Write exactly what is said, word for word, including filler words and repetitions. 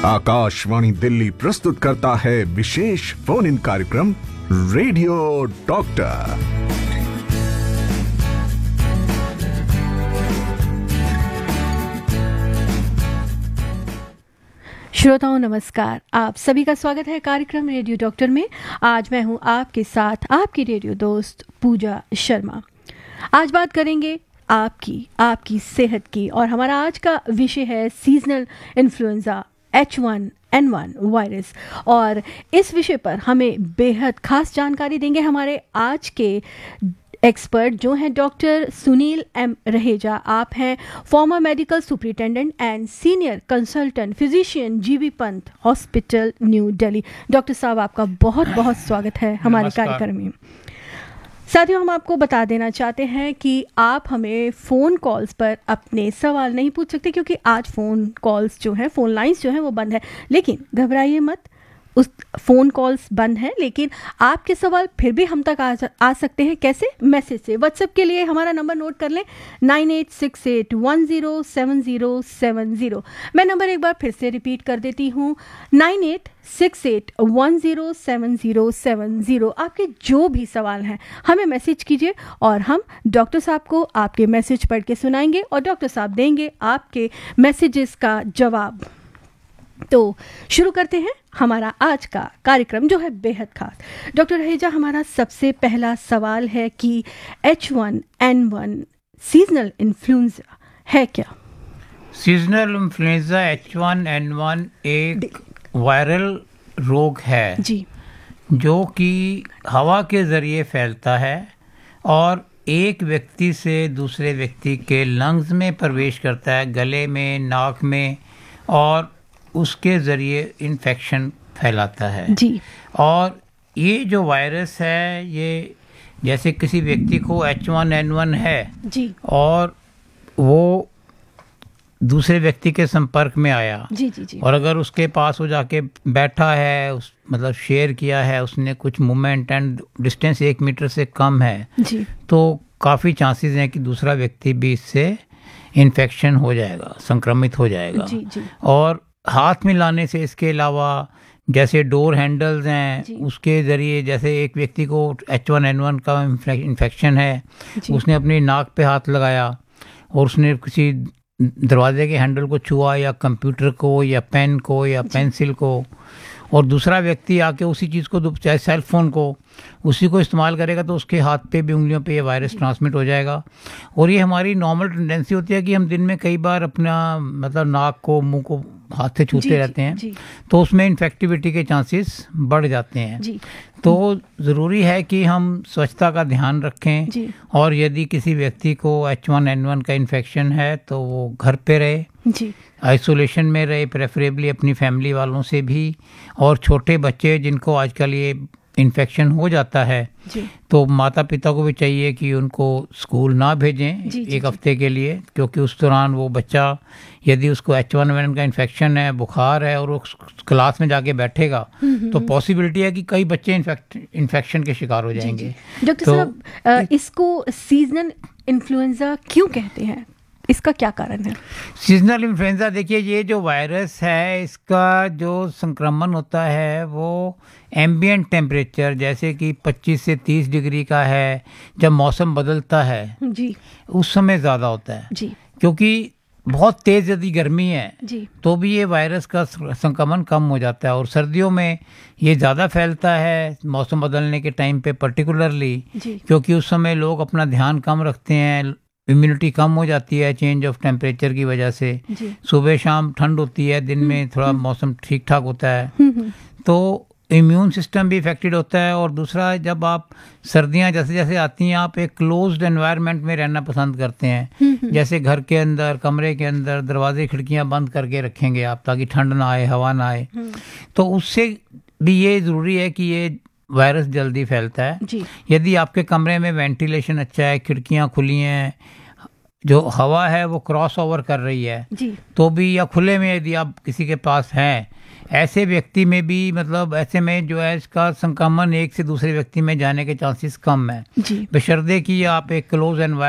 आकाशवाणी दिल्ली प्रस्तुत करता है विशेष फोन इन कार्यक्रम रेडियो डॉक्टर। श्रोताओं नमस्कार, आप सभी का स्वागत है कार्यक्रम रेडियो डॉक्टर में। आज मैं हूं आपके साथ आपकी रेडियो दोस्त पूजा शर्मा। आज बात करेंगे आपकी आपकी सेहत की, और हमारा आज का विषय है seasonal influenza H one N one virus. और इस विषय पर हमें बेहद खास जानकारी देंगे हमारे आज के एक्सपर्ट, जो हैं डॉक्टर सुनील एम रहेजा। आप हैं farmer medical superintendent and senior consultant physician GB Pant hospital new Delhi. Doctor साहब, आपका बहुत बहुत स्वागत है हमारे कार्यक्रम में। साथियों, हम आपको बता देना चाहते हैं कि आप हमें फ़ोन कॉल्स पर अपने सवाल नहीं पूछ सकते, क्योंकि आज फ़ोन कॉल्स जो हैं, फ़ोन लाइंस जो हैं वो बंद है। लेकिन घबराइए मत, उस फ़ोन कॉल्स बंद हैं, लेकिन आपके सवाल फिर भी हम तक आ, आ सकते हैं। कैसे? मैसेज से। व्हाट्सएप के लिए हमारा नंबर नोट कर लें, nine eight six eight one zero seven zero seven zero. मैं नंबर एक बार फिर से रिपीट कर देती हूँ, nine eight six eight one zero seven zero seven zero. आपके जो भी सवाल हैं हमें मैसेज कीजिए और हम डॉक्टर साहब को आपके मैसेज पढ़ के सुनाएंगे और डॉक्टर साहब देंगे आपके मैसेजेस का जवाब। तो शुरू करते हैं हमारा आज का कार्यक्रम, जो है बेहद खास। डॉक्टर रहेजा, हमारा सबसे पहला सवाल है कि H one N one seasonal influenza है क्या? Seasonal influenza H one N one एक वायरल रोग है जी, जो कि हवा के ज़रिए फैलता है और एक व्यक्ति से दूसरे व्यक्ति के लंग्स में प्रवेश करता है, गले में, नाक में, और उसके ज़रिए इन्फेक्शन फैलाता है जी। और ये जो वायरस है, ये जैसे किसी व्यक्ति को एच वन एन वन है जी, और वो दूसरे व्यक्ति के संपर्क में आया जी जी जी, और अगर उसके पास वो जाके बैठा है, उस मतलब शेयर किया है उसने कुछ मूवमेंट एंड डिस्टेंस एक मीटर से कम है जी, तो काफ़ी चांसेस हैं कि दूसरा व्यक्ति भी इससे इन्फेक्शन हो जाएगा, संक्रमित हो जाएगा। जी जी, और हाथ मिलाने से, इसके अलावा जैसे डोर हैंडल्स हैं उसके ज़रिए, जैसे एक व्यक्ति को एच वन एन वन का इन्फेक्शन है, उसने अपनी नाक पे हाथ लगाया और उसने किसी दरवाजे के हैंडल को छुआ या कंप्यूटर को या पेन को या पेंसिल को, और दूसरा व्यक्ति आके उसी चीज़ को, चाहे सेल फोन को, उसी को इस्तेमाल करेगा तो उसके हाथ पे भी, उंगलियों पे ये वायरस ट्रांसमिट हो जाएगा। और ये हमारी नॉर्मल टेंडेंसी होती है कि हम दिन में कई बार अपना मतलब नाक को, मुंह को हाथ से छूते रहते हैं, जी, तो उसमें इन्फेक्टिविटी के चांसेस बढ़ जाते हैं। जी। तो ज़रूरी है कि हम स्वच्छता का ध्यान रखें जी। और यदि किसी व्यक्ति को एच वन एन वन का इन्फेक्शन है तो वो घर पे रहे जी, आइसोलेशन में रहे, प्रेफरेबली अपनी फैमिली वालों से भी। और छोटे बच्चे जिनको आजकल ये इन्फेक्शन हो जाता है जी, तो माता पिता को भी चाहिए कि उनको स्कूल ना भेजें जी, एक हफ्ते के लिए, क्योंकि उस दौरान वो बच्चा यदि उसको एच वन एन वन का इन्फेक्शन है, बुखार है, और वो क्लास में जाके बैठेगा तो पॉसिबिलिटी है कि कई बच्चे इन्फेक्शन के शिकार हो जाएंगे। डॉक्टर साहब, इसको सीजनल इन्फ्लुएंजा क्यों कहते हैं? इसका क्या कारण है? सीजनल इन्फ्लुएंजा, देखिए, ये जो वायरस है इसका जो संक्रमण होता है वो एम्बिएंट टेम्परेचर, जैसे कि पच्चीस से तीस डिग्री का है, जब मौसम बदलता है जी, उस समय ज़्यादा होता है जी, क्योंकि बहुत तेज़ यदि गर्मी है जी, तो भी ये वायरस का संक्रमण कम हो जाता है। और सर्दियों में ये ज़्यादा फैलता है, मौसम बदलने के टाइम पे पर्टिकुलरली, क्योंकि उस समय लोग अपना ध्यान कम रखते हैं, इम्यूनिटी कम हो जाती है चेंज ऑफ टेम्परेचर की वजह से। सुबह शाम ठंड होती है, दिन में थोड़ा मौसम ठीक ठाक होता है, तो इम्यून सिस्टम भी इफेक्टेड होता है। और दूसरा, जब आप सर्दियां जैसे जैसे आती हैं, आप एक क्लोज्ड एनवायरनमेंट में रहना पसंद करते हैं, जैसे घर के अंदर, कमरे के अंदर दरवाजे खिड़कियां बंद करके रखेंगे आप, ताकि ठंड ना आए, हवा ना आए। तो उससे भी ये ज़रूरी है कि ये वायरस जल्दी फैलता है जी। यदि आपके कमरे में वेंटिलेशन अच्छा है, खिड़कियां खुली हैं, जो हवा है वो क्रॉस ओवर कर रही है जी, तो भी, या खुले में यदि आप किसी के पास हैं, ऐसे व्यक्ति में भी, मतलब ऐसे में जो है इसका संक्रमण एक से दूसरे व्यक्ति में जाने के चांसेस कम है, बशर्ते कि आप एक क्लोज एनवायरनमेंट